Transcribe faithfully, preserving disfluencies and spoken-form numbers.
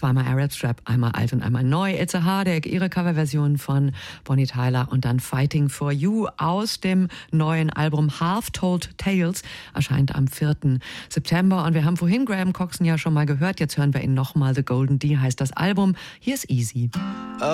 zweimal Arab Strap, einmal alt und einmal neu. It's a Heartache, ihre Coverversion von Bonnie Tyler und dann Fighting for You aus dem neuen Album Half Told Tales, erscheint am vierten September. Und wir haben vorhin Graham Coxon ja schon mal gehört, jetzt hören wir ihn nochmal. The Golden D heißt das Album. Hier ist Easy.